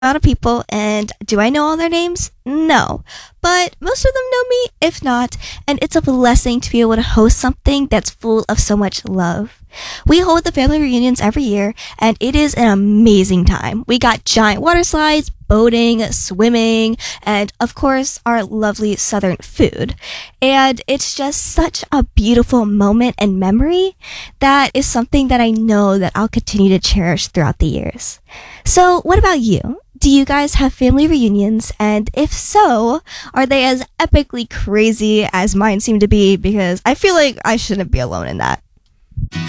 lot of people, and do I know all their names? No. But most of them know me, if not, and it's a blessing to be able to host something that's full of so much love. We hold the family reunions every year, and it is an amazing time. We got giant water slides, boating, swimming, and of course, our lovely southern food. And it's just such a beautiful moment and memory that is something that I know that I'll continue to cherish throughout the years. So, what about you? Do you guys have family reunions? And if so, are they as epically crazy as mine seem to be? Because I feel like I shouldn't be alone in that.